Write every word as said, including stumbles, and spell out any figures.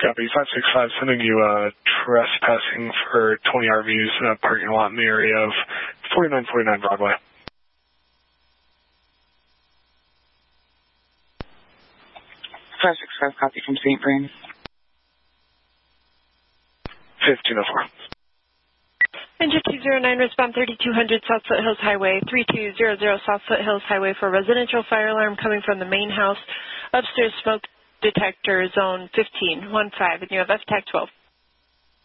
Copy. five six five sending you uh, trespassing for twenty R Vs in a parking lot in the area of forty-nine forty-nine Broadway. five six five, copy from Saint Vrain. fifteen oh four. Engine two zero nine, respond thirty-two hundred South Foothills Highway, three two zero zero South Foothills Highway for residential fire alarm coming from the main house, upstairs smoke detector zone fifteen, one five, and you have F TAC twelve.